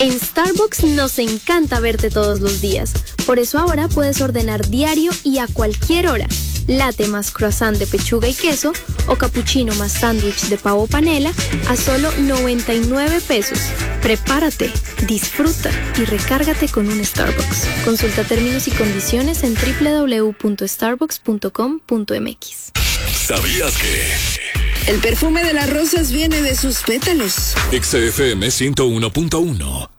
En Starbucks nos encanta verte todos los días. Por eso ahora puedes ordenar diario y a cualquier hora. Latte más croissant de pechuga y queso o cappuccino más sándwich de pavo panela a solo 99 pesos. Prepárate, disfruta y recárgate con un Starbucks. Consulta términos y condiciones en www.starbucks.com.mx. ¿Sabías que el perfume de las rosas viene de sus pétalos? XFM 101.1